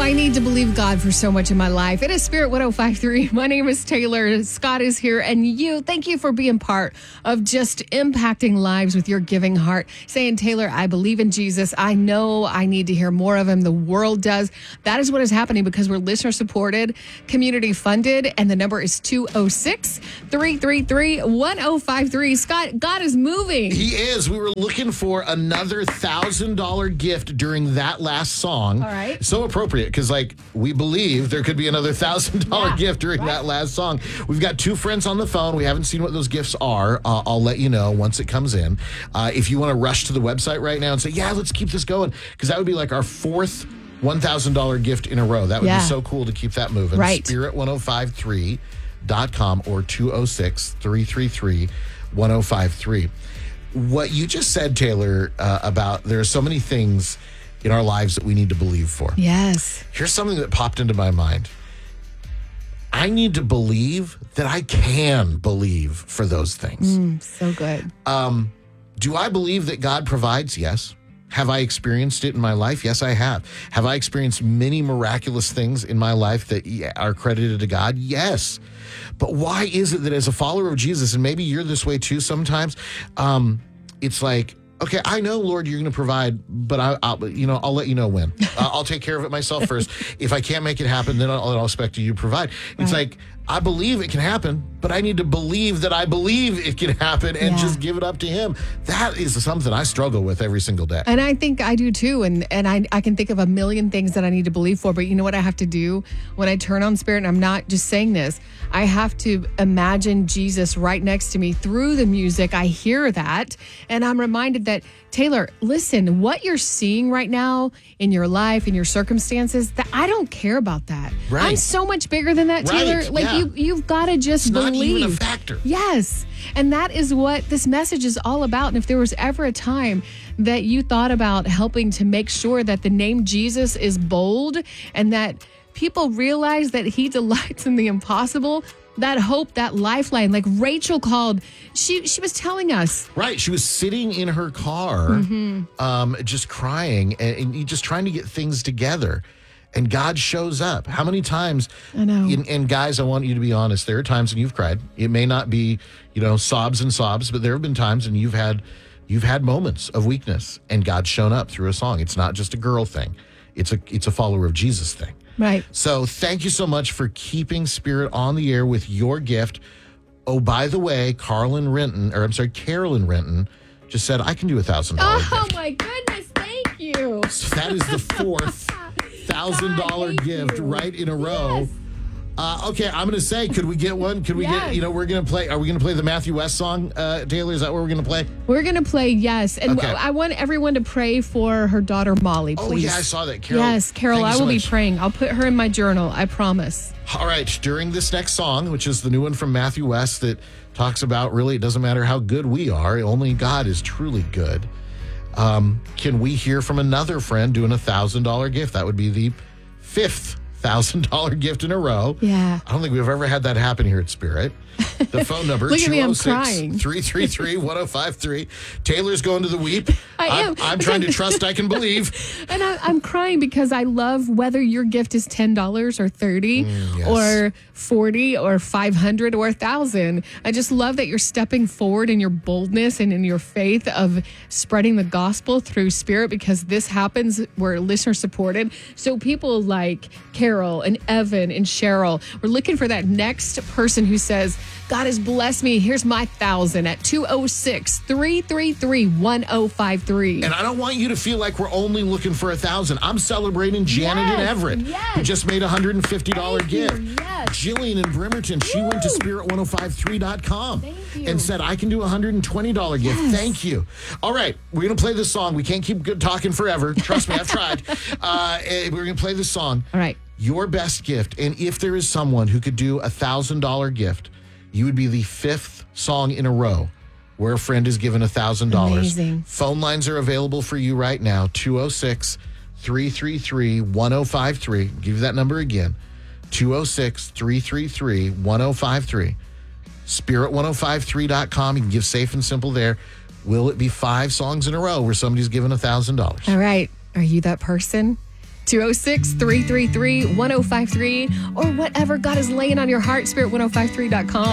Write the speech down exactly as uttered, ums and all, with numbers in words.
I need to believe God for so much in my life. It is Spirit one oh five point three. My name is Taylor. Scott is here. And you, thank you for being part of just impacting lives with your giving heart. Saying, Taylor, I believe in Jesus. I know I need to hear more of him. The world does. That is what is happening because we're listener supported, community funded. And the number is two oh six, three three three, one oh five three. Scott, God is moving. He is. We were looking for another one thousand dollars gift during that last song. All right. So appropriate because, like, we believe there could be another one thousand dollars yeah, gift during right. that last song. We've got two friends on the phone. We haven't seen what those gifts are. Uh, I'll let you know once it comes in. Uh, if you want to rush to the website right now and say, yeah, let's keep this going, because that would be like our fourth one thousand dollars gift in a row. That would yeah. be so cool to keep that moving. Right. Spirit ten fifty-three dot com or two oh six, three three three, one oh five three. What you just said, Taylor, uh, about there are so many things in our lives that we need to believe for. Yes. Here's something that popped into my mind. I need to believe that I can believe for those things. Mm, so good. Um, do I believe that God provides? Yes. Have I experienced it in my life? Yes, I have. Have I experienced many miraculous things in my life that are credited to God? Yes. But why is it that as a follower of Jesus, and maybe you're this way too sometimes, um, it's like, okay, I know, Lord, you're going to provide, but I, I'll, you know, I'll let you know when. uh, I'll take care of it myself first. If I can't make it happen, then I'll, I'll expect you to provide. It's right. like, I believe it can happen, but I need to believe that I believe it can happen and yeah. just give it up to him. That is something I struggle with every single day. And I think I do too. And and I, I can think of a million things that I need to believe for. But you know what I have to do when I turn on Spirit? And I'm not just saying this. I have to imagine Jesus right next to me through the music. I hear that. And I'm reminded that, Taylor, listen, what you're seeing right now in your life, in your circumstances, that I don't care about that. Right. I'm so much bigger than that, Taylor. Right. Like Yeah. you, you've got to just It's believe. not even a factor. Yes. And that is what this message is all about. And if there was ever a time that you thought about helping to make sure that the name Jesus is bold and that people realize that he delights in the impossible, that hope, that lifeline, like Rachel called, she she was telling us. Right. She was sitting in her car, Mm-hmm. um, just crying and, and just trying to get things together. And God shows up. How many times? I know. And, and guys, I want you to be honest. There are times when you've cried. It may not be, you know, sobs and sobs, but there have been times when you've had, you've had moments of weakness, and God's shown up through a song. It's not just a girl thing. It's a, it's a follower of Jesus thing. Right. So thank you so much for keeping Spirit on the air with your gift. Oh, by the way, Carolyn Renton, or I'm sorry, Carolyn Renton, just said I can do a thousand dollars. Oh gift. my goodness, thank you. So that is the fourth thousand dollar God, thank gift you. right in a row. Yes. Uh, okay, I'm going to say, could we get one? Could we Yes. get, you know, we're going to play, are we going to play the Matthew West song, uh, Taylor? Is that what we're going to play? We're going to play, yes. And Okay. I want everyone to pray for her daughter, Molly, please. Oh, yeah, I saw that. Carol. Yes, Carol, thank you I so will be much. praying. I'll put her in my journal. I promise. All right, during this next song, which is the new one from Matthew West that talks about really it doesn't matter how good we are, only God is truly good. Um, can we hear from another friend doing a one thousand dollars gift? That would be the fifth one thousand dollars gift in a row. Yeah. I don't think we've ever had that happen here at Spirit. The phone number, Look at me, I'm crying. three three three, one oh five three. Taylor's going to the weep. I I'm, am. I'm trying to trust I can believe. And I, I'm crying because I love whether your gift is ten dollars or thirty Mm, yes. or forty or five hundred or one thousand. I just love that you're stepping forward in your boldness and in your faith of spreading the gospel through Spirit, because this happens, we're listener supported. So people like Carol and Evan and Cheryl, we're looking for that next person who says, God has blessed me. Here's my thousand at two oh six, three three three, one oh five three. And I don't want you to feel like we're only looking for a thousand. I'm celebrating Janet Yes, and Everett, yes. who just made a one hundred fifty dollars Thank you, gift. yes. Jillian in Bremerton, she went to spirit ten fifty-three dot com Thank you. and said, I can do a one hundred twenty dollars gift. Yes. Thank you. All right, we're going to play this song. We can't keep good talking forever. Trust me, I've tried. Uh, eh, we're going to play this song. All right. Your best gift. And if there is someone who could do a one thousand dollars gift, you would be the fifth song in a row where a friend is given one thousand dollars. Amazing. Phone lines are available for you right now, two oh six, three three three, one oh five three. Give you that number again, two oh six, three three three, one oh five three. spirit ten fifty-three dot com. You can give safe and simple there. Will it be five songs in a row where somebody's given one thousand dollars? All right. Are you that person? two oh six, three three three, one oh five three, or whatever God is laying on your heart, spirit ten fifty-three dot com.